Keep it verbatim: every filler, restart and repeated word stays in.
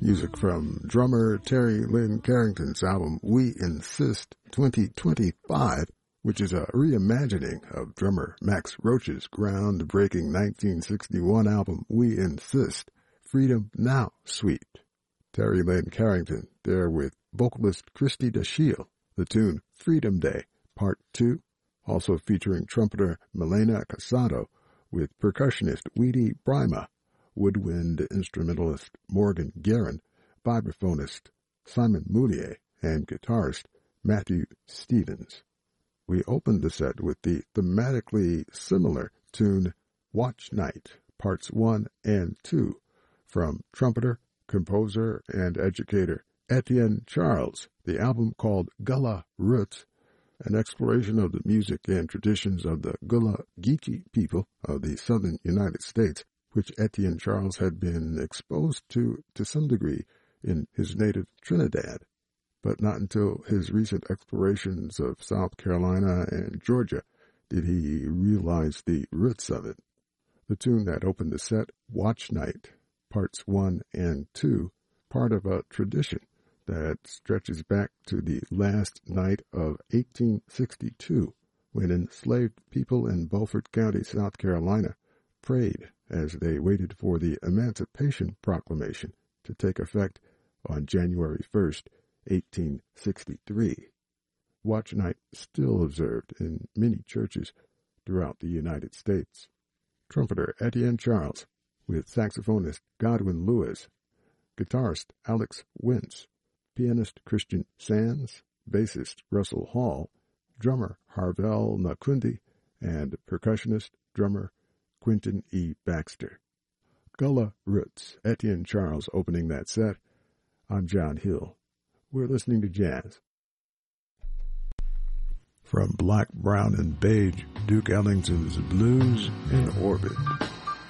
Music from drummer Terry Lynn Carrington's album We Insist twenty twenty-five, which is a reimagining of drummer Max Roach's groundbreaking nineteen sixty-one album We Insist, Freedom Now Suite. Terry Lynn Carrington there with vocalist Christy DeShiel, the tune Freedom Day, Part two, also featuring trumpeter Milena Casado with percussionist Weedy Brima, woodwind instrumentalist Morgan Guerin, vibraphonist Simon Mounier, and guitarist Matthew Stevens. We opened the set with the thematically similar tune Watch Night, Parts one and two, from trumpeter, composer, and educator Etienne Charles, the album called Gullah Roots, an exploration of the music and traditions of the Gullah Geechee people of the southern United States, which Etienne Charles had been exposed to to some degree in his native Trinidad, but not until his recent explorations of South Carolina and Georgia did he realize the roots of it. The tune that opened the set, Watch Night, Parts one and two, part of a tradition that stretches back to the last night of eighteen sixty-two, when enslaved people in Beaufort County, South Carolina, prayed as they waited for the Emancipation Proclamation to take effect on January first, eighteen sixty-three. Watch Night still observed in many churches throughout the United States. Trumpeter Etienne Charles with saxophonist Godwin Lewis, guitarist Alex Wentz, pianist Christian Sands, bassist Russell Hall, drummer Harvell Nakundi, and percussionist drummer Quentin E. Baxter. Gullah Roots, Etienne Charles opening that set. I'm John Hill. We're listening to jazz. From Black, Brown, and Beige, Duke Ellington's Blues in Orbit.